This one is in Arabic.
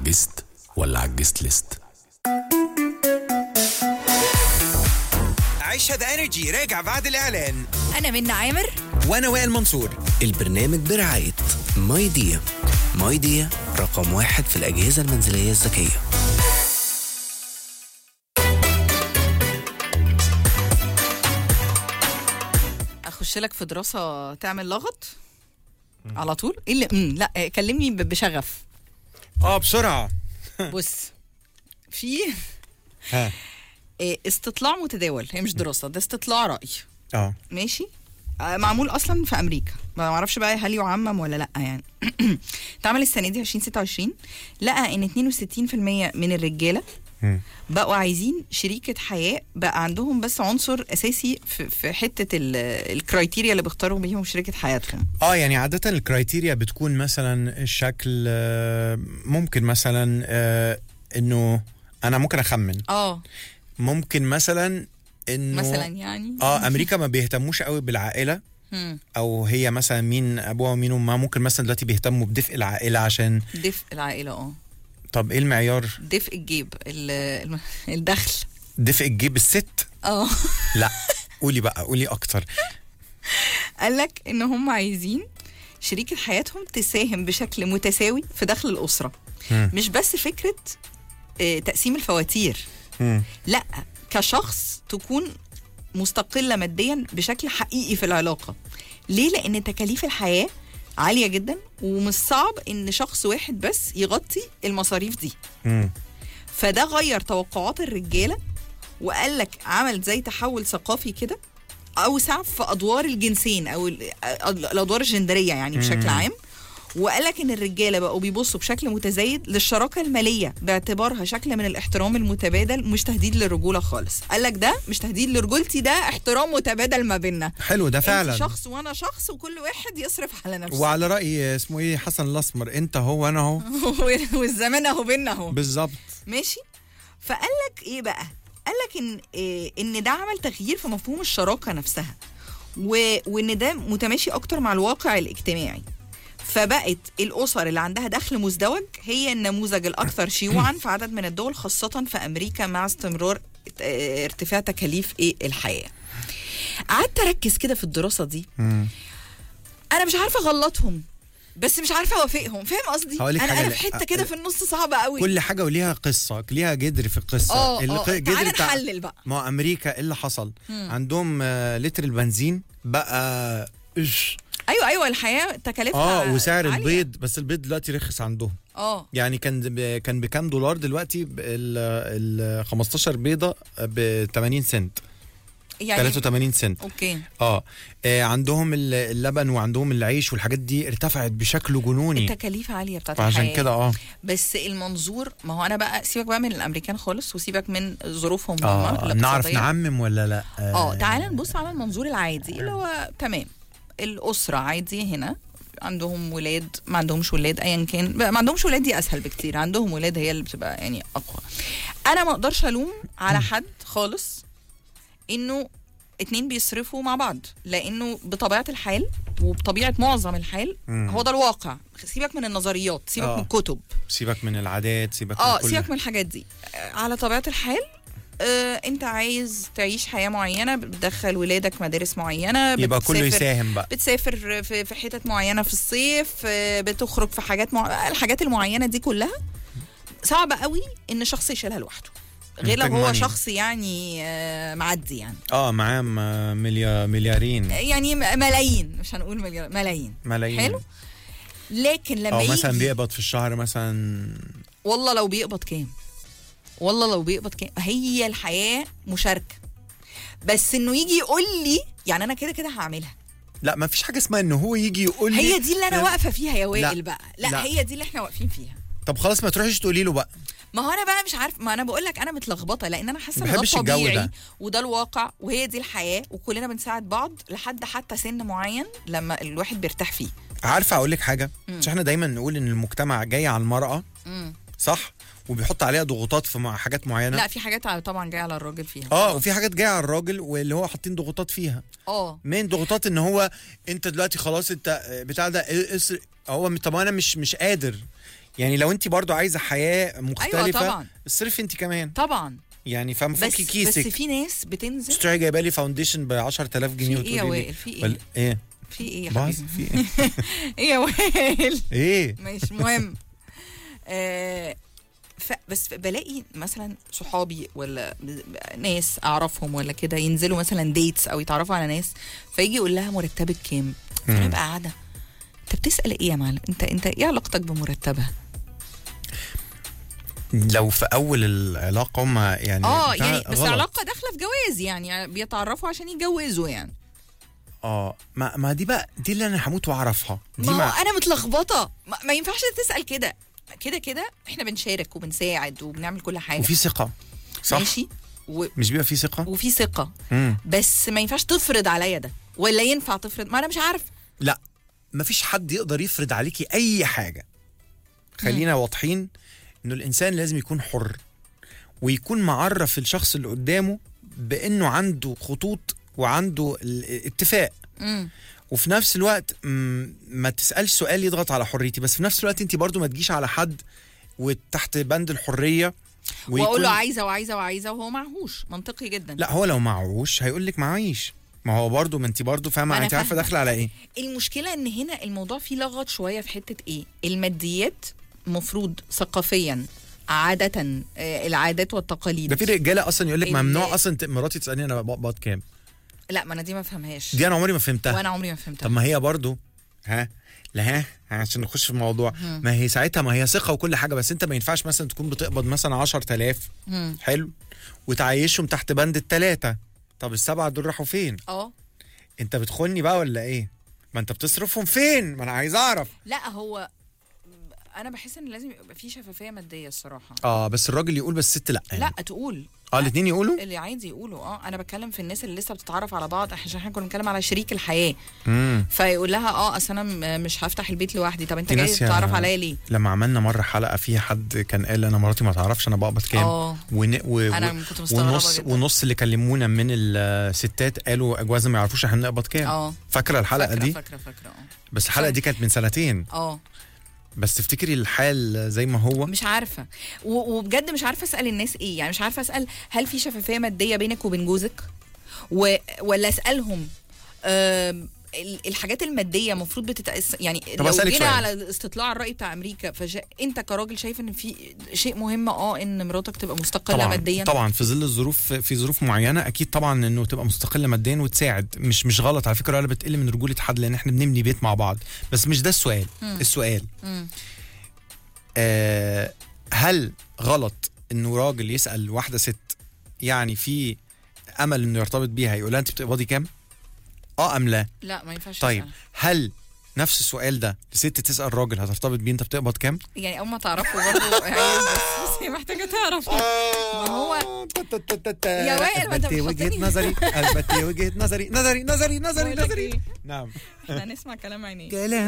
عجزت ولا عجزت ليست؟ عيشها ذا انرجي راجع بعد الاعلان. أنا منى عامر وانا وائل منصور. البرنامج برعاية مايديا. مايديا رقم 1 في الأجهزة المنزلية الذكية. أخش لك في دراسة تعمل لغط على طول؟ إيه اللي لا كلمني بشغف. بسرعه. بص، في ها. استطلاع متداول، هي مش دراسة، ده استطلاع رأي. ماشي. معمول اصلا في امريكا، ما اعرفش بقى هل يعمم ولا لا يعني. اتعمل السنه دي 2026، لقى ان 62% من الرجاله بقوا عايزين شريكه حياه، بقى عندهم بس عنصر اساسي في حته الكرايتيريا اللي بيختاروا بيهم شريكه حياتهم. يعني عاده الكرايتيريا بتكون مثلا الشكل، ممكن مثلا انه انا ممكن اخمن ممكن مثلا انه مثلا يعني امريكا ما بيهتموش قوي بالعائله، او هي مثلا مين ابوها ومين امها. ممكن مثلا دلوقتي بيهتموا بدفء العائله عشان دفء العائله. طب ايه المعيار؟ دفء الجيب، الدخل. دفء الجيب الست؟ لا قولي بقى، قولي اكتر. قالك ان هم عايزين شريكة حياتهم تساهم بشكل متساوي في دخل الأسرة. مش بس فكرة تقسيم الفواتير، لا، كشخص تكون مستقلة ماديا بشكل حقيقي في العلاقة. ليه؟ لأن تكاليف الحياة عالية جدا، ومش صعب إن شخص واحد بس يغطي المصاريف دي. فده غير توقعات الرجالة، وقال لك عمل زي تحول ثقافي كده أوسع في أدوار الجنسين أو الأدوار الجندرية يعني بشكل عام. وقال لك ان الرجاله بقوا بيبصوا بشكل متزايد للشراكه الماليه باعتبارها شكل من الاحترام المتبادل، مش تهديد للرجوله خالص. قال لك ده مش تهديد لرجولتي، ده احترام متبادل ما بيننا. حلو ده فعلا. انت شخص وانا شخص، وكل واحد يصرف على نفسه. وعلى راي اسمه ايه، حسن الاسمر، انت هو انا هو والزمان اهو بينا اهو. بالظبط. ماشي. فقال لك ايه بقى؟ قال لك ان ده عمل تغيير في مفهوم الشراكه نفسها، وان ده متماشي اكتر مع الواقع الاجتماعي. فبقت الأسر اللي عندها دخل مزدوج هي النموذج الأكثر شيوعا في عدد من الدول، خاصة في أمريكا مع استمرار ارتفاع تكاليف الحياة. قعدت أركز كده في الدراسة دي. أنا مش عارفة أغلطهم بس مش عارفة أوافقهم، فاهم قصدي؟ أنا في حتة كده في النص صعبة قوي. كل حاجة وليها قصة، ليها جدر في القصة. تعال نحلل بقى. ما أمريكا إيه اللي حصل؟ عندهم لتر البنزين بقى ايوه الحياه تكاليفها وسعر عالية. البيض، بس البيض دلوقتي رخص عندهم. يعني كان بكام دولار دلوقتي؟ ال 15 بيضه ب 80 سنت، يعني 83 سنت. اوكي. عندهم اللبن وعندهم العيش والحاجات دي ارتفعت بشكل جنوني، التكاليف عاليه بتاعت الحياه. عشان كده بس المنظور، ما هو انا بقى سيبك بقى من الامريكان خالص، وسيبك من ظروفهم نعرف نعمم ولا لا؟ تعال نبص على المنظور العادي اللي هو تمام. الأسرة عادي هنا عندهم ولاد، ما عندهمش ولاد، ايا كان، ما عندهمش ولاد دي اسهل بكتير، عندهم ولاد هي اللي بتبقى يعني اقوى. انا ما اقدرش الوم على حد خالص انه اتنين بيصرفوا مع بعض، لانه بطبيعة الحال وبطبيعة معظم الحال هو ده الواقع. سيبك من النظريات، سيبك من الكتب، سيبك من العادات، سيبك من كل سيبك من الحاجات دي. على طبيعة الحال انت عايز تعيش حياة معينة، بتدخل ولادك مدارس معينة، يبقى كله يساهم بقى، بتسافر في حتت معينة في الصيف، بتخرج في حاجات الحاجات المعينة دي كلها صعب قوي ان شخص يشيلها لوحده، غير لو هو شخص يعني معدي يعني معاه مليارين، يعني ملايين، مش هنقول ملايين. حلو. لكن لما يجي مثلا بيقبض في الشهر مثلا، والله لو بيقبض كام، هي الحياة مشاركة. بس انه يجي يقول لي يعني انا كده كده هعملها، لا ما فيش حاجة اسمها انه هو يجي يقول لي. هي دي اللي انا واقفة فيها يا وائل بقى. لا هي دي اللي احنا واقفين فيها. طب خلاص ما تروحيش تقولي له بقى. ما هو انا بقى مش عارف، ما انا بقول لك انا متلخبطه، لان انا حاسه ان ده طبيعي وده الواقع وهي دي الحياه، وكلنا بنساعد بعض لحد حتى سن معين لما الواحد بيرتاح فيه. عارفه اقول لك حاجه، مش احنا دايما نقول ان المجتمع جاي على المراه، صح، وبيحط عليها ضغوطات في حاجات معينه. لا في حاجات طبعا جايه على الراجل فيها، وفي حاجات جايه على الراجل واللي هو حاطين ضغوطات فيها. من ضغوطات ان هو انت دلوقتي خلاص انت بتاع ده هو طب انا مش قادر، يعني لو انت برضو عايزه حياه مختلفه، أيوة طبعا. اصرفي انت كمان طبعا يعني، فمفكي كيسك. بس في ناس بتنزل اشتري جايبه لي فاونديشن ب 10000 جنيه في ايه يا وتقولي وائل؟ لي في ايه؟ ايه في ايه يا باظ حبيبي؟ في ايه ايه يا وائل؟ ايه مش مهم. بس بلاقي مثلا صحابي ولا ناس اعرفهم ولا كده ينزلوا مثلا ديتس او يتعرفوا على ناس، فيجي يقول لها مرتبك كام؟ فانا ابقى قاعده، انت بتسال ايه يا معلم؟ انت ايه علاقتك بمرتبها؟ لو في اول العلاقه هم يعني يعني بس غلط. علاقه داخله في جواز، يعني بيتعرفوا عشان يتجوزوا يعني. ما دي بقى دي اللي انا هموت واعرفها. دي ما هو انا متلخبطه، ما ينفعش تسال كده. كده احنا بنشارك وبنساعد وبنعمل كل حاجه وفي ثقه، صح؟ ماشي. مش بيبقى في ثقه؟ وفي ثقه. بس ما ينفعش تفرض عليا ده، ولا ينفع تفرض؟ ما انا مش عارف. لا، مفيش حد يقدر يفرض عليكي اي حاجه. خلينا واضحين انه الانسان لازم يكون حر، ويكون معرف الشخص اللي قدامه بانه عنده خطوط وعنده الاتفاق. وفي نفس الوقت ما تسألش سؤال يضغط على حريتي، بس في نفس الوقت انت برضو ما تجيش على حد وتحت بند الحرية واقول له عايزة وعايزة وعايزة وهو معهوش. منطقي جدا. لا، هو لو معهوش هيقول لك معيش. ما هو برضو، ما انت برضو فاهمة، انت عارفة داخلة على ايه. المشكلة ان هنا الموضوع فيه لغط شوية في حتة ايه؟ الماديات مفروض ثقافيا عادة، العادات والتقاليد. ده في رجالة اصلا يقول لك ممنوع اصلا مراتي تسألني انا بقبض كام. لا، ما انا دي ما فهمهاش. دي انا عمري ما فهمتها. وانا عمري ما فهمتها. طب ما هي برضو لا عشان نخش في الموضوع. ما هي ساعتها، ما هي ثقه وكل حاجه، بس انت ما ينفعش مثلا تكون بتقبض مثلا 10000 حلو، وتعيشهم تحت بند ال3. طب ال7 دول راحوا فين؟ انت بتخوني بقى ولا ايه؟ ما انت بتصرفهم فين؟ ما انا عايز اعرف. لا، هو انا بحس ان لازم يبقى في شفافيه ماديه الصراحه. بس الراجل يقول بس الست لا يعني. لا، تقول. الاثنين يقولوا اللي عايز يقولوا. انا بتكلم في الناس اللي لسه بتتعرف على بعض، عشان احنا كنا بنتكلم على شريك الحياه. فيقول لها اصل انا مش هفتح البيت لوحدي. طب انت جاي تتعرف عليا ليه؟ لما عملنا مره حلقه فيها حد كان قال انا مراتي ما تعرفش انا بقبض كام. انا كنت مستغربه جدا. ونص اللي كلمونا من الستات قالوا اجوازنا ما يعرفوش احنا بنقبض كام. فاكره الحلقه دي؟ فاكره بس الحلقه دي كانت من سنتين. بس تفتكري الحال زي ما هو؟ مش عارفه، وبجد مش عارفه اسال الناس ايه. يعني مش عارفه اسال هل في شفافيه ماديه بينك وبين جوزك، ولا اسالهم الحاجات الماديه المفروض يعني لو جينا على استطلاع الراي بتاع امريكا، انت كراجل شايف ان في شيء مهم ان مراتك تبقى مستقله طبعًا ماديا؟ طبعا في ظل الظروف، في ظروف معينه اكيد طبعا انه تبقى مستقله ماديا وتساعد. مش غلط على فكره، ولا بتقل من رجوله حد، لان احنا بنبني بيت مع بعض. بس مش ده السؤال. السؤال هل غلط انه راجل يسال واحده ست يعني في امل انه يرتبط بيها يقول لها انت بتقبضي كام؟ ام لا؟ لا، ما ينفعش. طيب أسأل. هل نفس السؤال ده ست تسال راجل هترتبط بيه انت بتقبض كام؟ يعني اول ما تعرفوا برضه بس هي محتاجه تعرف. ما هو يا وائل، ما انت وجهه نظري، وجهه نظري. نعم، احنا هنسمع كلام عينيه.